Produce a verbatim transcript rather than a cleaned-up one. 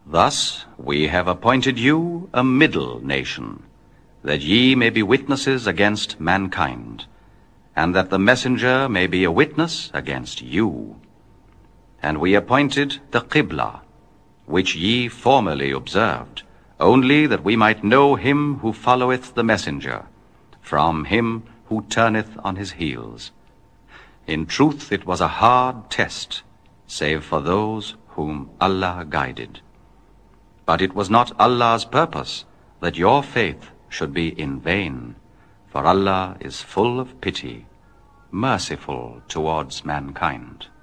Thus we have appointed you a middle nation, that ye may be witnesses against mankind, and that the messenger may be a witness against you. And we appointed the Qibla, which ye formerly observed, only that we might know him who followeth the messenger, from him who turneth on his heels. In truth it was a hard test, save for those whom Allah guided. But it was not Allah's purpose that your faith should be in vain, for Allah is full of pity, merciful towards mankind.